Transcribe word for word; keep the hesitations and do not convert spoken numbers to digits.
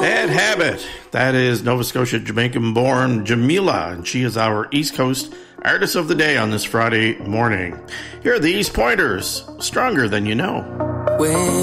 Bad Habit. That is Nova Scotia Jamaican-born Jamila, and she is our East Coast Artist of the Day on this Friday morning. Here are the East Pointers, Stronger Than You Know. When